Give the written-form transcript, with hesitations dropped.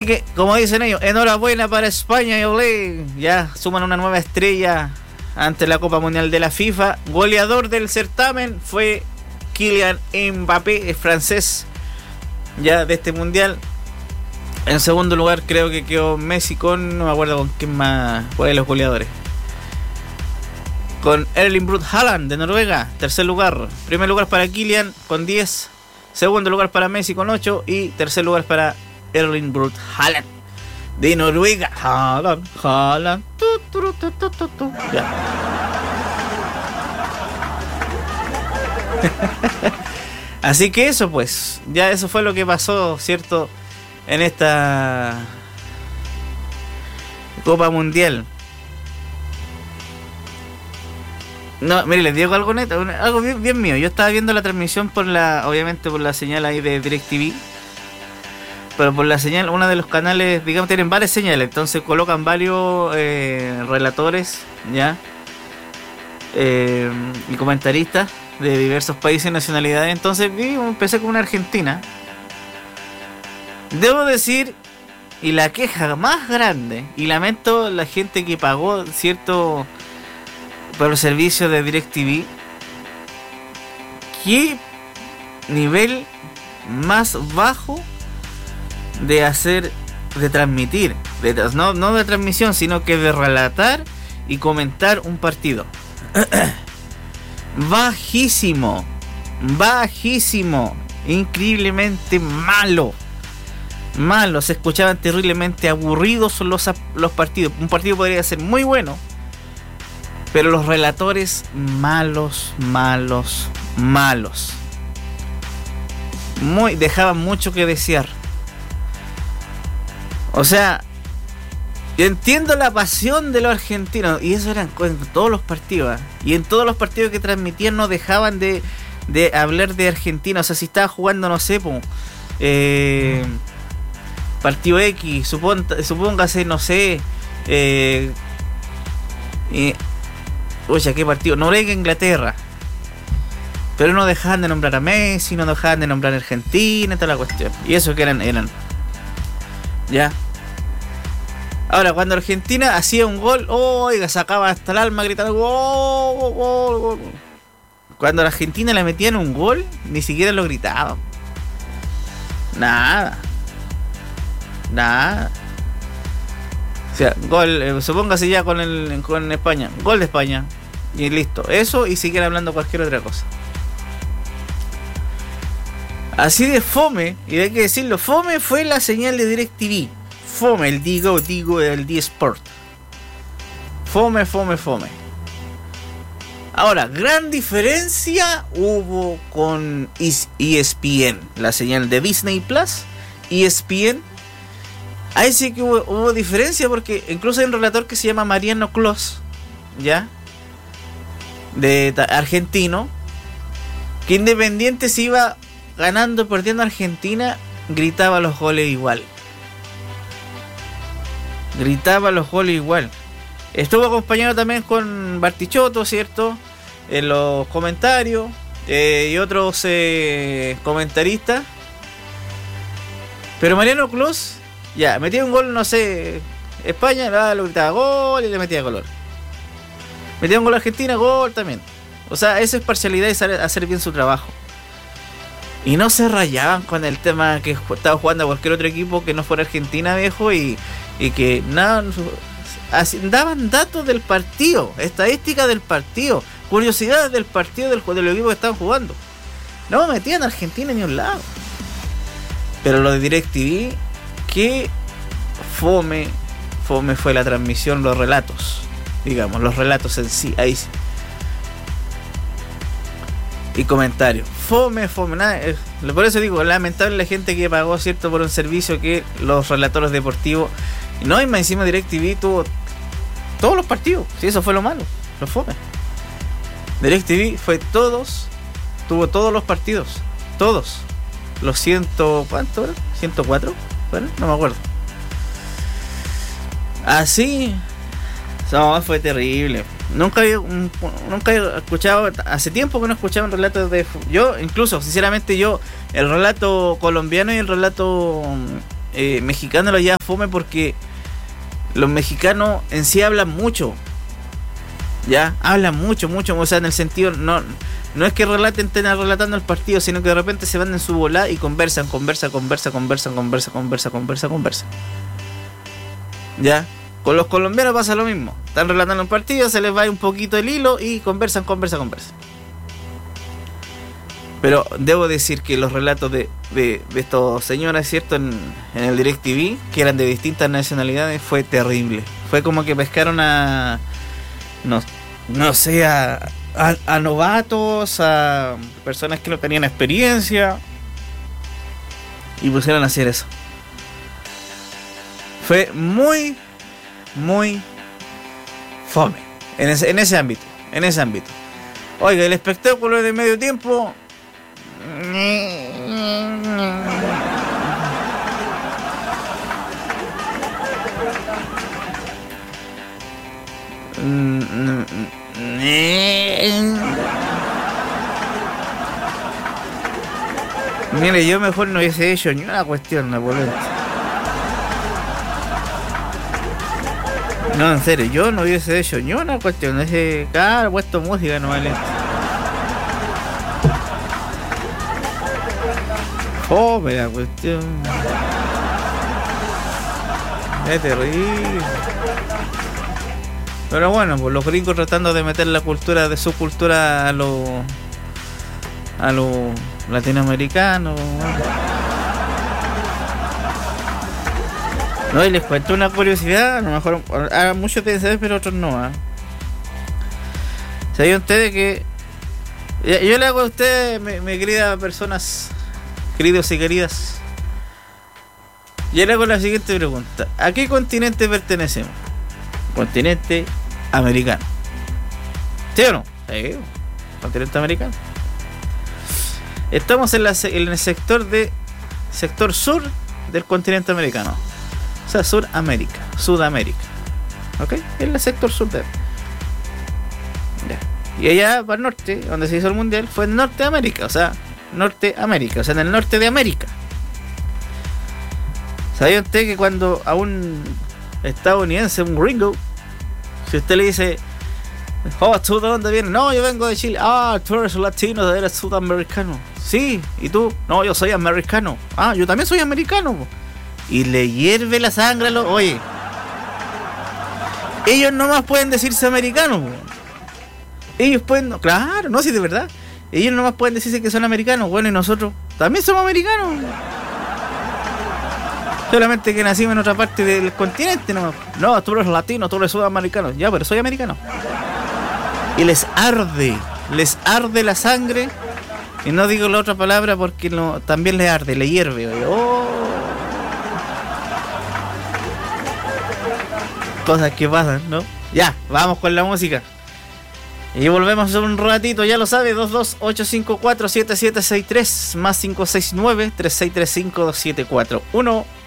que, como dicen ellos, enhorabuena para España y olé. Ya suman una nueva estrella ante la Copa Mundial de la FIFA. Goleador del certamen fue Kylian Mbappé, el francés, ya de este mundial. En segundo lugar creo que quedó Messi con, no me acuerdo con quién más, cuál de los goleadores. Con Erling Braut Haaland de Noruega, tercer lugar. Primer lugar para Kylian con 10. Segundo lugar para Messi con 8. Y tercer lugar para Erling Braut Haaland de Noruega. Haaland. Ya. Así que eso pues, ya eso fue lo que pasó, ¿cierto? En esta Copa Mundial. No, mire, les digo algo neto, algo bien mío. Yo estaba viendo la transmisión obviamente por la señal ahí de DirecTV. Pero por la señal, uno de los canales, digamos, tienen varias señales. Entonces colocan varios relatores, ¿ya? Y comentaristas de diversos países y nacionalidades. Entonces empecé con una argentina. Debo decir, y la queja más grande, y lamento la gente que pagó, ¿cierto?, por el servicio de DirecTV, qué nivel más bajo de transmitir, no de transmisión, sino que de relatar y comentar un partido. Bajísimo, increíblemente malo, se escuchaban terriblemente aburridos los partidos. Un partido podría ser muy bueno, pero los relatores malos. Dejaban mucho que desear. O sea, yo entiendo la pasión de los argentinos, y eso eran en todos los partidos, y en todos los partidos que transmitían no dejaban de hablar de Argentina. O sea, si estaba jugando, no sé, partido X, supóngase, no sé, oye, ¿qué partido? Noruega, Inglaterra. Pero no dejaban de nombrar a Messi, no dejaban de nombrar a Argentina, toda la cuestión. Y eso que eran. Ya. Ahora, cuando Argentina hacía un gol, oiga, sacaba hasta el alma gritando gol. Cuando la Argentina le metían un gol, ni siquiera lo gritaban. Nada. O sea, gol, supóngase ya con España, gol de España, y listo. Eso, y siguen hablando cualquier otra cosa. Así de fome, y hay que decirlo, fome fue la señal de DirecTV. Fome, el digo del D-Sport. Fome. Ahora, gran diferencia hubo con ESPN, la señal de Disney Plus, ESPN. Ahí sí que hubo diferencia, porque incluso hay un relator que se llama Mariano Clos, ¿ya? De argentino, que independiente si iba ganando o perdiendo Argentina, gritaba los goles igual. Estuvo acompañado también con Bartichotto, ¿cierto?, en los comentarios, y otros comentaristas. Pero Mariano Clos, ya, metía un gol, no sé, España, lo gritaba gol y le metía color. Metía un gol a Argentina, gol también. O sea, eso es parcialidad y hacer bien su trabajo. Y no se rayaban con el tema que estaba jugando a cualquier otro equipo que no fuera Argentina, viejo, y que nada, daban datos del partido, estadísticas del partido, curiosidades del partido del equipo que estaban jugando. No metían a Argentina ni a un lado. Pero lo de DirecTV, qué fome fue la transmisión, los relatos, digamos, los relatos en sí, ahí sí. Y comentarios, fome, nada. Por eso digo, lamentable la gente que pagó, ¿cierto?, por un servicio que los relatores deportivos, no, y más encima DirecTV tuvo todos los partidos, sí, eso fue lo malo, lo fome. DirecTV tuvo todos los partidos, todos. Los ¿cuánto era? ¿104? Bueno, no me acuerdo. Así. No, fue terrible. Nunca había escuchado, hace tiempo que no escuchaba un relato de... Yo, incluso, sinceramente, el relato colombiano y el relato mexicano lo lleva fome porque los mexicanos en sí hablan mucho. Ya, hablan mucho, o sea, en el sentido, no es que estén relatando el partido, sino que de repente se van en su volada y conversan. Ya, con los colombianos pasa lo mismo. Están relatando el partido, se les va un poquito el hilo y conversan. Pero debo decir que los relatos de estos señores, ¿cierto? En el DirecTV, que eran de distintas nacionalidades, fue terrible. Fue como que pescaron a novatos, a personas que no tenían experiencia y pusieron a hacer eso. Fue muy fome en ese ámbito. Oiga, el espectáculo de medio tiempo, mire, yo mejor no hubiese hecho ni una cuestión, Napoleón. No, en serio, yo no hubiese hecho ni una cuestión. Claro, puesto música, no vale. La cuestión. Es terrible. Pero bueno, pues los gringos tratando de meter la cultura de su cultura a los latinoamericanos. No, y les cuento una curiosidad, a lo mejor muchos deben saber, pero otros no. ¿Sabían ustedes que yo le hago a ustedes, mi queridas personas, queridos y queridas, yo le hago la siguiente pregunta: ¿a qué continente pertenecemos? Continente americano. ¿Sí o no? Sí, continente americano. Estamos en el sector sur del continente americano. O sea, Sudamérica. ¿Ok? En el sector sur de... Ya. Y allá para el norte, donde se hizo el mundial, fue en Norteamérica. O sea, en el norte de América. ¿Sabía usted que cuando a un estadounidense, un gringo, si usted le dice, ¿tú de dónde vienes? No, yo vengo de Chile. Tú eres latino, eres sudamericano. Sí, ¿y tú? No, yo soy americano. Yo también soy americano. Y le hierve la sangre a los... Oye, ellos nomás pueden decirse americanos. Ellos pueden... Claro, no, sí, de verdad. Ellos nomás pueden decirse que son americanos. Bueno, y nosotros también somos americanos. Solamente que nacimos en otra parte del continente nomás. No, tú eres latino, tú eres sudamericano. Ya, pero soy americano. Y les arde la sangre. Y no digo la otra palabra porque también le arde, le hierve. Cosas que pasan, ¿no? Ya, vamos con la música. Y volvemos en un ratito, ya lo sabe, 228547763 más 569-3635-2741.